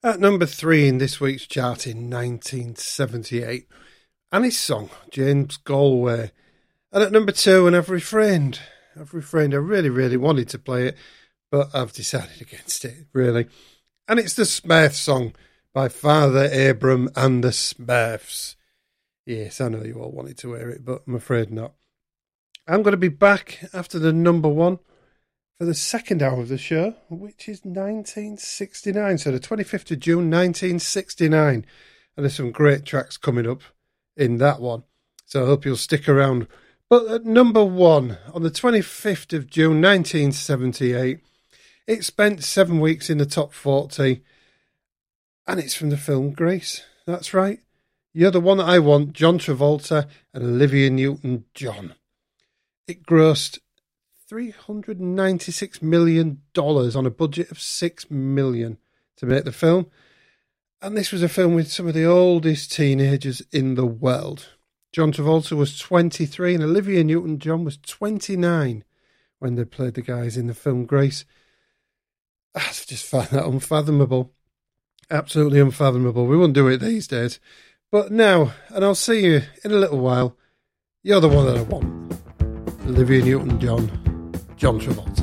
At number 3 in this week's chart in 1978, Annie's song, James Galway. And at number 2, and I've refrained. I really, really wanted to play it, but I've decided against it, really. And it's the Smurfs song by Father Abram and the Smurfs. Yes, I know you all wanted to hear it, but I'm afraid not. I'm going to be back after the number 1 for the second hour of the show, which is 1969. So the 25th of June, 1969. And there's some great tracks coming up in that one. So I hope you'll stick around. But at number 1, on the 25th of June, 1978, it spent 7 weeks in the top 40. And it's from the film Grease. That's right. You're the One That I Want, John Travolta and Olivia Newton-John. It grossed $396 million on a budget of $6 million to make the film. And this was a film with some of the oldest teenagers in the world. John Travolta was 23 and Olivia Newton-John was 29 when they played the guys in the film Grace. I just find that unfathomable. Absolutely unfathomable. We wouldn't do it these days. But now, and I'll see you in a little while, you're the one that I want. Olivia Newton-John, John Travolta.